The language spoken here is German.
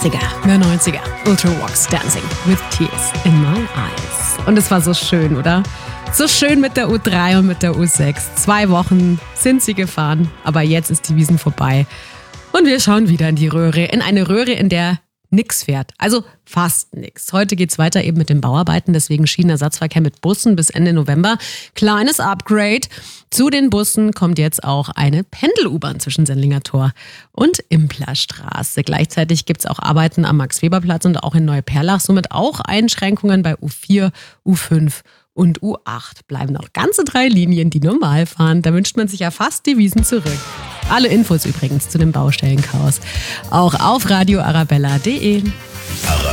80er, mehr 90er. Ultravox Dancing with Tears in My Eyes. Und es war so schön, oder? So schön mit der U3 und mit der U6. 2 Wochen sind sie gefahren, aber jetzt ist die Wiesn vorbei. Und wir schauen wieder in die Röhre. In eine Röhre, in der nix fährt. Also fast nix. Heute geht's weiter eben mit den Bauarbeiten, deswegen Schienenersatzverkehr mit Bussen bis Ende November. Kleines Upgrade. Zu den Bussen kommt jetzt auch eine Pendel-U-Bahn zwischen Sendlinger Tor und Implerstraße. Gleichzeitig gibt's auch Arbeiten am Max-Weber-Platz und auch in Neuperlach. Somit auch Einschränkungen bei U4, U5 und U8. Bleiben noch ganze 3 Linien, die normal fahren. Da wünscht man sich ja fast die Wiesn zurück. Alle Infos übrigens zu dem Baustellenchaos auch auf radioarabella.de.